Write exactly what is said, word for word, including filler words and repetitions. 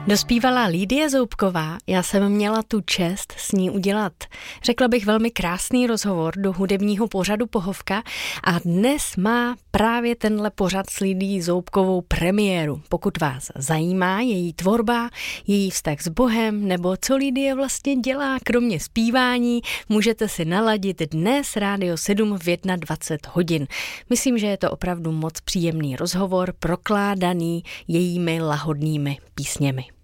Dospívala Lídie Zoubková, já jsem měla tu čest s ní udělat, řekla bych, velmi krásný rozhovor do hudebního pořadu Pohovka a dnes má právě tenhle pořad s Lidií Zoubkovou premiéru. Pokud vás zajímá její tvorba, její vztah s Bohem nebo co Lidie vlastně dělá kromě zpívání, můžete si naladit dnes Rádio sedm v dvacet jedna hodin. Myslím, že je to opravdu moc příjemný rozhovor, prokládaný jejími lahodnými písněmi.